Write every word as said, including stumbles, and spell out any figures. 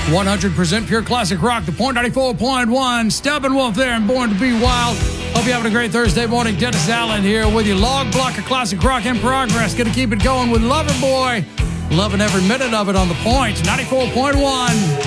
one hundred percent pure classic rock, the Point ninety-four point one. Steppenwolf there and Born to Be Wild. Hope you're having a great Thursday morning. Dennis Allen here with you. Log block of classic rock in progress. Gonna keep it going with Loverboy. Loving every minute of it on the Point ninety-four point one.